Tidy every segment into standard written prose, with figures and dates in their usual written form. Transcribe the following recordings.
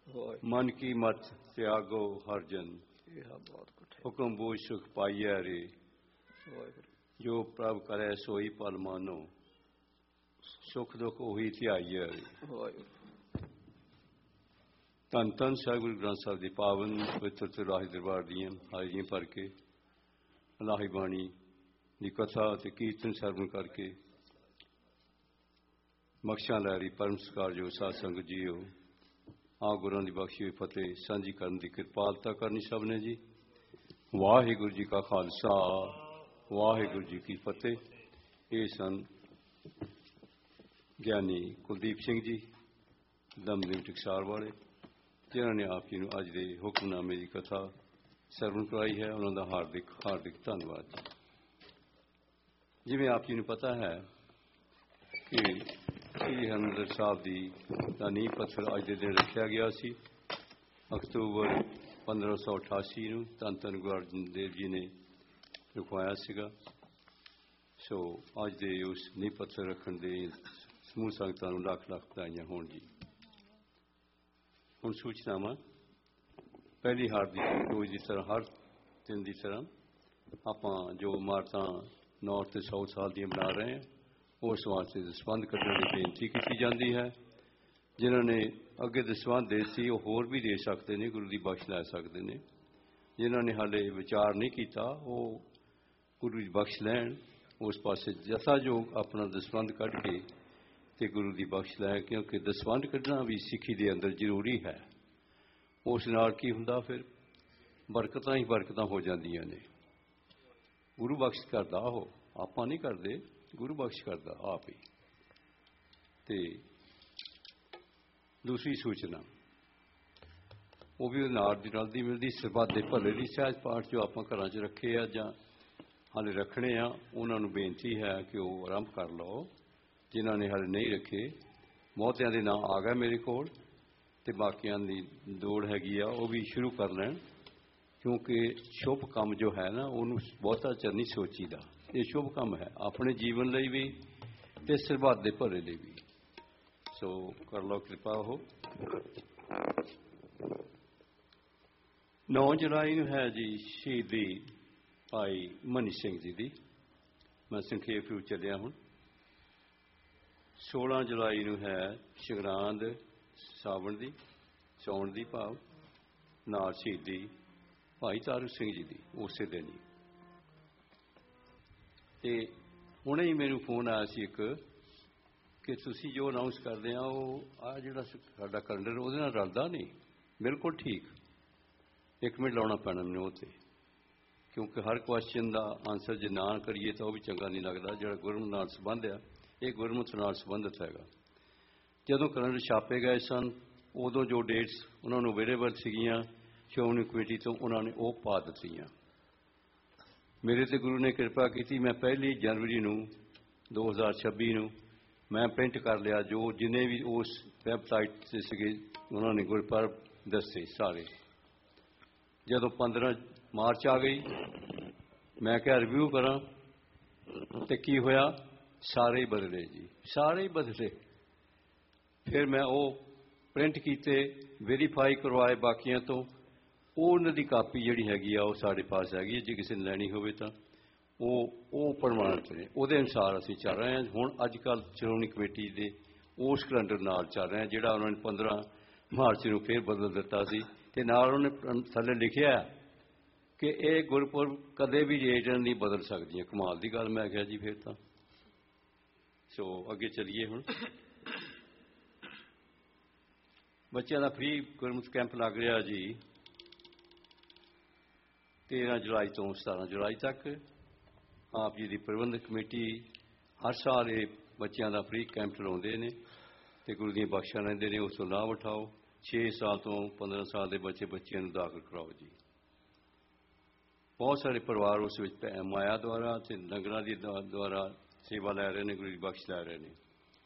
मन की मत त्यागो हर जन, हुक्म बूझ सुख पाइए रे, जो प्रभ करे सोई पल मानो, सुख दुख ओही ध्याइए रे। धन धन साहिब गुरु ग्रंथ साहिब की पावन पवित्र ते राही दरबार दियां हाजिरियां भर के अलाही बाणी की कथा ते कीर्तन सरवण करके बख्शा लै रही परम सत्कार जो साध संगत जीओ, आ गुरां दी बख्शी हुई फतेह सांझी करन दी किरपालता करनी सब ने जी। वाहिगुरू जी का खालसा, वाहिगुरू जी की फतेह। ये सन ज्ञानी कुलदीप सिंह जी दमदम टकसाल वाले, जिन्होंने आप जी अज के हुक्मनामे की कथा सरवण कराई है। उन्होंने हार्दिक हार्दिक धन्यवाद। जिवें आप जी पता है कि श्री हरिमंदिर साहब का नींह पत्थर अज के दिन रखा गया सी। अक्तूबर 1588 ਨੂੰ ਧੰਨ ਧੰਨ ਗੁਰੂ ਅਰਜਨ ਦੇਵ जी ने ਰਖਵਾਇਆ ਸੀਗਾ। ਸੋ ਅੱਜ ਦੇ ਉਸ ਨੀਂਹ ਪੱਥਰ ਰੱਖਣ ਦੇ ਸਮੂਹ ਸੰਗਤਾਂ ਨੂੰ ਲੱਖ ਲੱਖ ਵਧਾਈਆਂ ਹੋਣ ਜੀ। ਹੁਣ ਸੂਚਨਾਵਾਂ। ਪਹਿਲੀ ਹਾਰਦਿਕ ਰੋਜ਼ ਦੀ ਤਰ੍ਹਾਂ ਹਰ ਦਿਨ ਦੀ ਤਰ੍ਹਾਂ ਆਪਾਂ ਜੋ ਇਮਾਰਤਾਂ ਨੌਰਥ ਤੇ ਸਾਊਥ ਸਾਲ ਦੀਆਂ ਬਣਾ ਰਹੇ ਹਾਂ ਉਸ ਵਾਸਤੇ ਦਸਵੰਧ ਕੱਢਣ ਦੀ ਬੇਨਤੀ ਕੀਤੀ ਜਾਂਦੀ ਹੈ। ਜਿਨ੍ਹਾਂ ਨੇ ਅੱਗੇ ਦਸਵੰਧ ਦੇ ਸੀ ਉਹ ਹੋਰ ਵੀ ਦੇ ਸਕਦੇ ਨੇ, ਗੁਰੂ ਦੀ ਬਖਸ਼ ਲੈ ਸਕਦੇ ਨੇ। ਜਿਨ੍ਹਾਂ ਨੇ ਹਾਲੇ ਵਿਚਾਰ ਨਹੀਂ ਕੀਤਾ ਉਹ ਗੁਰੂ ਦੀ ਬਖਸ਼ ਲੈਣ, ਉਸ ਪਾਸੇ ਜਥਾਯੋਗ ਆਪਣਾ ਦਸਵੰਧ ਕੱਢ ਕੇ ਤੇ ਗੁਰੂ ਦੀ ਬਖਸ਼ ਲੈ, ਕਿਉਂਕਿ ਦਸਵੰਧ ਕੱਢਣਾ ਵੀ ਸਿੱਖੀ ਦੇ ਅੰਦਰ ਜ਼ਰੂਰੀ ਹੈ। ਉਸ ਨਾਲ ਕੀ ਹੁੰਦਾ, ਫਿਰ ਬਰਕਤਾਂ ਹੀ ਬਰਕਤਾਂ ਹੋ ਜਾਂਦੀਆਂ ਨੇ। ਗੁਰੂ ਬਖਸ਼ ਕਰਦਾ, ਉਹ ਆਪਾਂ ਨਹੀਂ ਕਰਦੇ, ਗੁਰੂ ਬਖਸ਼ ਕਰਦਾ ਆਪ ਹੀ। ਤੇ ਦੂਸਰੀ ਸੂਚਨਾ ਉਹ ਵੀ ਨਾਲ ਦੀ ਰਲਦੀ ਮਿਲਦੀ ਸਰਬੱਤ ਦੇ ਭਲੇ ਦੀ ਸਹਿਜ ਪਾਠ ਜੋ ਆਪਾਂ ਘਰਾਂ 'ਚ ਰੱਖੇ ਆ ਜਾਂ ਹਾਲੇ ਰੱਖਣੇ ਆ, ਉਹਨਾਂ ਨੂੰ ਬੇਨਤੀ ਹੈ ਕਿ ਉਹ ਆਰੰਭ ਕਰ ਲਓ। ਜਿਨ੍ਹਾਂ ਨੇ ਹਾਲੇ ਨਹੀਂ ਰੱਖੇ, ਬਹੁਤਿਆਂ ਦੇ ਨਾਂ ਆ ਗਏ ਮੇਰੇ ਕੋਲ ਤੇ ਬਾਕੀਆਂ ਦੀ ਦੌੜ ਹੈਗੀ ਆ, ਉਹ ਵੀ ਸ਼ੁਰੂ ਕਰ ਲੈਣ। ਕਿਉਂਕਿ ਸ਼ੁਭ ਕੰਮ ਜੋ ਹੈ ਨਾ ਉਹਨੂੰ ਬਹੁਤਾ ਚਿਰ ਨਹੀਂ ਸੋਚੀਦਾ। ਇਹ ਸ਼ੁਭ ਕੰਮ ਹੈ ਆਪਣੇ ਜੀਵਨ ਲਈ ਵੀ ਤੇ ਸਰਬੱਤ ਦੇ ਭਲੇ ਲਈ ਵੀ। ਸੋ ਕਰ ਲਓ ਕਿਰਪਾ। ਉਹ 9 ਜੁਲਾਈ ਨੂੰ ਹੈ ਜੀ ਸ਼ਹੀਦੀ ਭਾਈ ਮਨੀ ਸਿੰਘ ਜੀ ਦੀ। ਮੈਂ ਸੰਖੇਪ ਵਿੱਚ ਚੱਲਿਆ ਹੁਣ। 16 ਜੁਲਾਈ ਨੂੰ ਹੈ ਸੰਗਰਾਂਦ ਸਾਵਣ ਦੀ, ਸਾਉਣ ਦੀ ਭਾਵ ਨਾਲ ਸ਼ਹੀਦੀ ਭਾਈ ਤਾਰੂ ਸਿੰਘ ਜੀ ਦੀ ਉਸੇ ਦਿਨ ਹੀ। ਤੇ ਹੁਣੇ ਹੀ ਮੈਨੂੰ ਫੋਨ ਆਇਆ ਸੀ ਇੱਕ ਕਿ ਤੁਸੀਂ ਜੋ ਅਨਾਊਂਸ ਕਰਦੇ ਆ ਉਹ ਆ ਜਿਹੜਾ ਸਾਡਾ ਕੈਲੰਡਰ ਉਹਦੇ ਨਾਲ ਰਲਦਾ ਨਹੀਂ। ਬਿਲਕੁਲ ਠੀਕ। 1 ਮਿੰਟ ਲਾਉਣਾ ਪੈਣਾ ਮੈਨੂੰ ਉਹ 'ਤੇ, ਕਿਉਂਕਿ ਹਰ ਕੁਐਸਚਨ ਦਾ ਆਨਸਰ ਜੇ ਨਾ ਕਰੀਏ ਤਾਂ ਉਹ ਵੀ ਚੰਗਾ ਨਹੀਂ ਲੱਗਦਾ। ਜਿਹੜਾ ਗੁਰਮਤਿ ਨਾਲ ਸੰਬੰਧ ਆ ਇਹ ਗੁਰਮਤਿ ਨਾਲ ਸੰਬੰਧਿਤ ਹੈਗਾ। ਜਦੋਂ ਕੈਲੰਡਰ ਛਾਪੇ ਗਏ ਸਨ ਉਦੋਂ ਜੋ ਡੇਟਸ ਉਹਨਾਂ ਨੂੰ ਅਵੇਲੇਬਲ ਸੀਗੀਆਂ ਸ਼੍ਰੋਮਣੀ ਕਮੇਟੀ ਤੋਂ, ਉਹਨਾਂ ਨੇ ਉਹ ਪਾ ਦਿੱਤੀਆਂ। ਮੇਰੇ ਤੇ ਗੁਰੂ ਨੇ ਕਿਰਪਾ ਕੀਤੀ। ਮੈਂ 1 ਜਨਵਰੀ ਨੂੰ 2026 ਨੂੰ ਮੈਂ ਪ੍ਰਿੰਟ ਕਰ ਲਿਆ ਜੋ ਜਿੰਨੇ ਵੀ ਉਸ ਵੈਬਸਾਈਟ 'ਤੇ ਸੀਗੇ ਉਹਨਾਂ ਨੇ ਗੁਰਪੁਰਬ ਦੱਸੇ ਸਾਰੇ। ਜਦੋਂ 15 ਮਾਰਚ ਆ ਗਈ ਮੈਂ ਕਿਹਾ ਰਿਵਿਊ ਕਰਾਂ ਤੇ ਕੀ ਹੋਇਆ, ਸਾਰੇ ਹੀ ਬਦਲੇ ਜੀ, ਸਾਰੇ ਹੀ ਬਦਲੇ। ਫਿਰ ਮੈਂ ਉਹ ਪ੍ਰਿੰਟ ਕੀਤੇ, ਵੈਰੀਫਾਈ ਕਰਵਾਏ ਬਾਕੀਆਂ ਤੋਂ। ਉਹਨਾਂ ਦੀ ਕਾਪੀ ਜਿਹੜੀ ਹੈਗੀ ਆ ਉਹ ਸਾਡੇ ਪਾਸ ਹੈਗੀ ਹੈ। ਜੇ ਕਿਸੇ ਨੇ ਲੈਣੀ ਹੋਵੇ ਤਾਂ ਉਹ ਪ੍ਰਮਾਣਿਤ ਨੇ, ਉਹਦੇ ਅਨੁਸਾਰ ਅਸੀਂ ਚੱਲ ਰਹੇ ਹਾਂ। ਹੁਣ ਅੱਜ ਕੱਲ੍ਹ ਸ਼੍ਰੋਮਣੀ ਕਮੇਟੀ ਦੇ ਉਸ ਕੈਲੰਡਰ ਨਾਲ ਚੱਲ ਰਹੇ ਹਾਂ ਜਿਹੜਾ ਉਹਨਾਂ ਨੇ 15 ਮਾਰਚ ਨੂੰ ਫਿਰ ਬਦਲ ਦਿੱਤਾ ਸੀ। ਤੇ ਨਾਲ ਉਹਨੇ ਥੱਲੇ ਲਿਖਿਆ ਕਿ ਇਹ ਗੁਰਪੁਰਬ ਕਦੇ ਵੀ ਡੇਟਾਂ ਨਹੀਂ ਬਦਲ ਸਕਦੀਆਂ। ਕਮਾਲ ਦੀ ਗੱਲ। ਮੈਂ ਕਿਹਾ ਜੀ ਫਿਰ ਤਾਂ। ਸੋ ਅੱਗੇ ਚੱਲੀਏ ਹੁਣ। ਬੱਚਿਆਂ ਦਾ ਫ੍ਰੀ ਗੁਰਮਤਿ ਕੈਂਪ ਲੱਗ ਰਿਹਾ ਜੀ 13 ਜੁਲਾਈ ਤੋਂ 17 ਜੁਲਾਈ ਤੱਕ। ਆਪ ਜੀ ਦੀ ਪ੍ਰਬੰਧਕ ਕਮੇਟੀ ਹਰ ਸਾਲ ਇਹ ਬੱਚਿਆਂ ਦਾ ਫ੍ਰੀ ਕੈਂਪ ਲਾਉਂਦੇ ਨੇ ਤੇ ਗੁਰੂ ਦੀਆਂ ਬਖਸ਼ਾਂ ਲੈਂਦੇ ਨੇ। ਉਸ ਤੋਂ ਲਾਭ ਉਠਾਓ। 6 ਸਾਲ ਤੋਂ 15 ਸਾਲ ਦੇ ਬੱਚਿਆਂ ਨੂੰ ਦਾਖਲ ਕਰਾਓ ਜੀ। ਬਹੁਤ ਸਾਰੇ ਪਰਿਵਾਰ ਉਸ ਵਿੱਚ ਮਾਇਆ ਦੁਆਰਾ ਤੇ ਲੰਗਰਾਂ ਦੀ ਦੁਆਰਾ ਸੇਵਾ ਲੈ ਰਹੇ ਨੇ, ਗੁਰੂ ਦੀ ਬਖਸ਼ ਲੈ ਰਹੇ ਨੇ।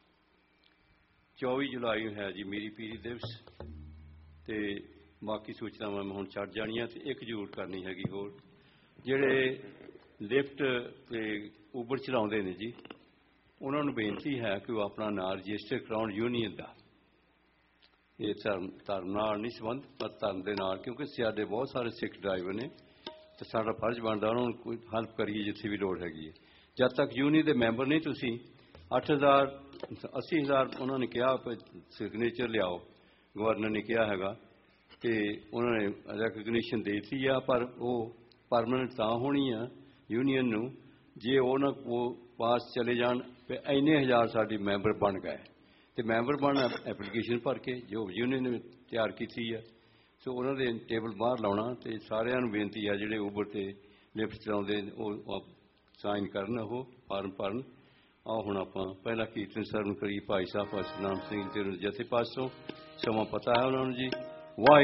24 ਜੁਲਾਈ ਨੂੰ ਹੈ ਜੀ ਮੀਰੀ ਪੀਰੀ ਦਿਵਸ ਤੇ ਬਾਕੀ ਸੂਚਨਾਵਾਂ ਮੈਂ ਹੁਣ ਛੱਡ ਜਾਣੀਆਂ। ਤੇ ਇੱਕ ਜ਼ਰੂਰ ਕਰਨੀ ਹੈਗੀ ਹੋਰ, ਜਿਹੜੇ ਲਿਫਟ ਤੇ ਉਬਰ ਚਲਾਉਂਦੇ ਨੇ ਜੀ ਉਹਨਾਂ ਨੂੰ ਬੇਨਤੀ ਹੈ ਕਿ ਉਹ ਆਪਣਾ ਨਾਂ ਰਜਿਸਟਰ ਕਰਾਉਣ ਯੂਨੀਅਨ ਦਾ। ਇਹ ਧਰਮ ਨਾਲ ਨਹੀਂ ਸੰਬੰਧ, ਪਰ ਧਰਮ ਦੇ ਨਾਲ, ਕਿਉਂਕਿ ਸਾਡੇ ਬਹੁਤ ਸਾਰੇ ਸਿੱਖ ਡਰਾਈਵਰ ਨੇ ਤੇ ਸਾਡਾ ਫਰਜ਼ ਬਣਦਾ ਉਹਨਾਂ ਨੂੰ ਕੋਈ ਹੈਲਪ ਕਰੀਏ ਜਿੱਥੇ ਵੀ ਲੋੜ ਹੈਗੀ ਹੈ। ਜਦ ਤੱਕ ਯੂਨੀਅਨ ਦੇ ਮੈਂਬਰ ਨਹੀਂ ਤੁਸੀਂ 8,000 80,000 ਉਹਨਾਂ ਨੇ ਕਿਹਾ ਸਿਗਨੇਚਰ ਲਿਆਓ, ਗਵਰਨਰ ਨੇ ਕਿਹਾ ਹੈਗਾ, ਅਤੇ ਉਹਨਾਂ ਨੇ ਰੈਕਗਨੀਸ਼ਨ ਦੇ ਦਿੱਤੀ ਆ, ਪਰ ਉਹ ਪਰਮਾਨੈਂਟ ਤਾਂ ਹੋਣੀ ਆ ਯੂਨੀਅਨ ਨੂੰ ਜੇ ਉਹਨਾਂ ਉਹ ਪਾਸ ਚਲੇ ਜਾਣ ਵੀ ਇੰਨੇ ਹਜ਼ਾਰ ਸਾਡੇ ਮੈਂਬਰ ਬਣ ਗਏ, ਅਤੇ ਮੈਂਬਰ ਬਣਨਾ ਐਪਲੀਕੇਸ਼ਨ ਭਰ ਕੇ ਜੋ ਯੂਨੀਅਨ ਨੇ ਤਿਆਰ ਕੀਤੀ ਆ। ਸੋ ਉਹਨਾਂ ਦੇ ਟੇਬਲ ਬਾਹਰ ਲਾਉਣਾ, ਅਤੇ ਸਾਰਿਆਂ ਨੂੰ ਬੇਨਤੀ ਆ ਜਿਹੜੇ ਉਬਰ 'ਤੇ ਲਿਫਟ ਚਲਾਉਂਦੇ ਉਹ ਸਾਈਨ ਕਰਨ, ਉਹ ਫਾਰਮ ਭਰਨ। ਆਓ ਹੁਣ ਆਪਾਂ ਪਹਿਲਾਂ ਕੀਰਤਨ ਸਰਵਣ ਕਰੀਏ। ਭਾਈ ਸਾਹਿਬ ਸਤਨਾਮ ਸਿੰਘ ਤੇ ਜਥੇ ਪਾਸੋਂ ਸਮਾਂ ਪਤਾ ਹੈ ਉਹਨਾਂ ਨੂੰ ਜੀ। ਵਾਹਿਗੁਰੂ।